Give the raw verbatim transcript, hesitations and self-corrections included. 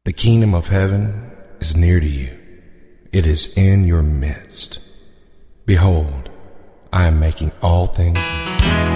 The kingdom of heaven is near to you. It is in your midst. Behold, I am making all things new.